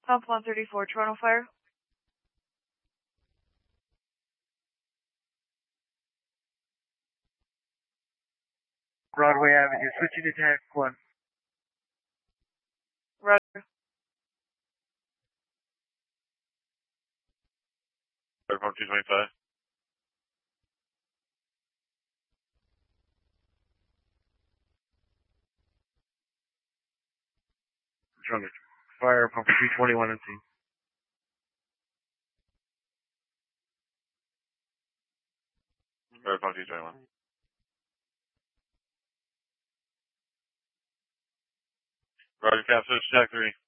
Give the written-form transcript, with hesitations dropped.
Pump 134, Toronto Fire. Broadway Avenue, switching to tank 1. Roger. Pump 225. Trying to fire pump 321 empty. Pump 221. Roger, Cap, switch to Jack 3.